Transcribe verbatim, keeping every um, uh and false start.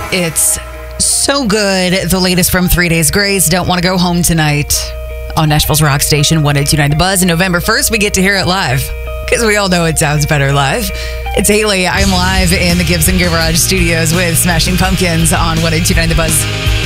It's so good. The latest from Three Days Grace. Don't want to go home tonight on Nashville's rock station one oh two point nine The Buzz. And November first, we get to hear it live because we all know it sounds better live. It's Haley. I'm live in the Gibson Garage Studios with Smashing Pumpkins on one oh two point nine The Buzz.